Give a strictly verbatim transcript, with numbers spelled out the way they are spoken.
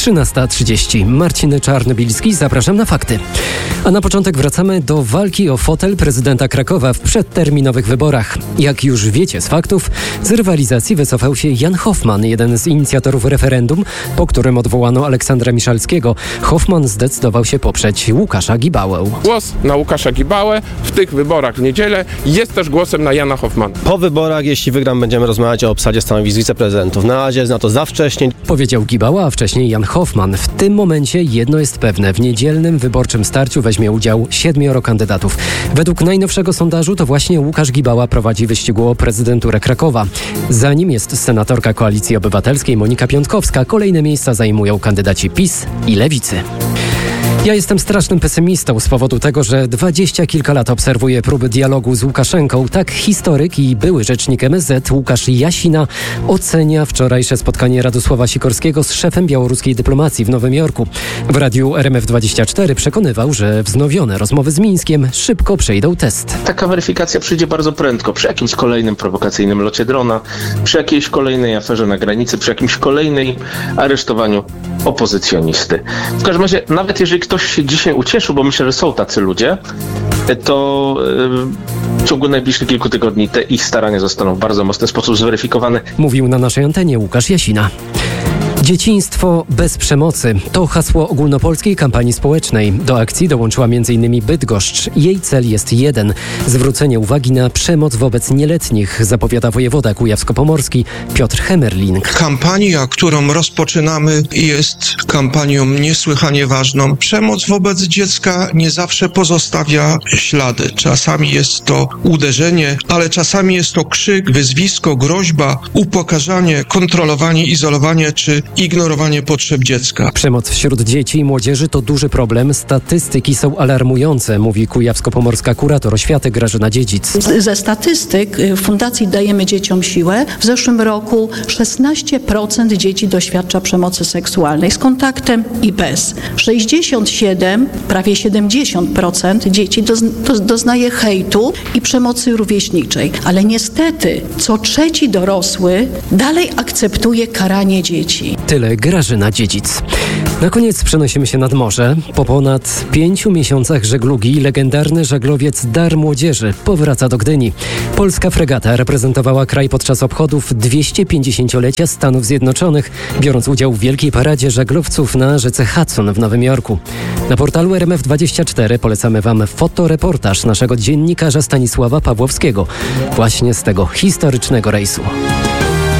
trzynasta trzydzieści. Marcin Czarnobilski, zapraszam na fakty. A na początek wracamy do walki o fotel prezydenta Krakowa w przedterminowych wyborach. Jak już wiecie z faktów, z rywalizacji wycofał się Jan Hoffman, jeden z inicjatorów referendum, po którym odwołano Aleksandra Miszalskiego. Hoffman zdecydował się poprzeć Łukasza Gibałę. Głos na Łukasza Gibałę w tych wyborach w niedzielę jest też głosem na Jana Hoffmana. Po wyborach, jeśli wygram, będziemy rozmawiać o obsadzie stanowisk wiceprezydentów. Na razie jest na to za wcześnie. Powiedział Gibała, a wcześniej Jan Hoffman. W tym momencie jedno jest pewne. W niedzielnym wyborczym starciu weźmie udział siedmioro kandydatów. Według najnowszego sondażu to właśnie Łukasz Gibała prowadzi wyścigu o prezydenturę Krakowa. Za nim jest senatorka Koalicji Obywatelskiej Monika Piątkowska. Kolejne miejsca zajmują kandydaci PiS i Lewicy. Ja jestem strasznym pesymistą z powodu tego, że dwadzieścia kilka lat obserwuję próby dialogu z Łukaszenką. Tak historyk i były rzecznik M S Z Łukasz Jasina ocenia wczorajsze spotkanie Radosława Sikorskiego z szefem białoruskiej dyplomacji w Nowym Jorku. W radiu R M F dwadzieścia cztery przekonywał, że wznowione rozmowy z Mińskiem szybko przejdą test. Taka weryfikacja przyjdzie bardzo prędko, przy jakimś kolejnym prowokacyjnym locie drona, przy jakiejś kolejnej aferze na granicy, przy jakimś kolejnej aresztowaniu opozycjonisty. W każdym razie, nawet jeżeli ktoś się dzisiaj ucieszył, bo myślę, że są tacy ludzie, to w ciągu najbliższych kilku tygodni te ich starania zostaną w bardzo mocny sposób zweryfikowane. Mówił na naszej antenie Łukasz Jasina. Dzieciństwo bez przemocy to hasło ogólnopolskiej kampanii społecznej. Do akcji dołączyła m in Bydgoszcz. Jej cel jest jeden – zwrócenie uwagi na przemoc wobec nieletnich, zapowiada wojewoda kujawsko-pomorski Piotr Hemerling. Kampania, którą rozpoczynamy, jest kampanią niesłychanie ważną. Przemoc wobec dziecka nie zawsze pozostawia ślady. Czasami jest to uderzenie, ale czasami jest to krzyk, wyzwisko, groźba, upokarzanie, kontrolowanie, izolowanie czy ignorowanie potrzeb dziecka. Przemoc wśród dzieci i młodzieży to duży problem. Statystyki są alarmujące, mówi kujawsko-pomorska kurator oświaty Grażyna Dziedzic. Ze statystyk Fundacji Dajemy Dzieciom Siłę w zeszłym roku szesnaście procent dzieci doświadcza przemocy seksualnej z kontaktem i bez. sześćdziesiąt siedem, prawie siedemdziesiąt procent dzieci doznaje hejtu i przemocy rówieśniczej. Ale niestety co trzeci dorosły dalej akceptuje karanie dzieci. Tyle Grażyna Dziedzic. Na koniec przenosimy się nad morze. Po ponad pięciu miesiącach żeglugi legendarny żaglowiec Dar Młodzieży powraca do Gdyni. Polska fregata reprezentowała kraj podczas obchodów dwieście-pięćdziesięciolecia Stanów Zjednoczonych, biorąc udział w wielkiej paradzie żaglowców na rzece Hudson w Nowym Jorku. Na portalu R M F dwadzieścia cztery polecamy Wam fotoreportaż naszego dziennikarza Stanisława Pawłowskiego właśnie z tego historycznego rejsu.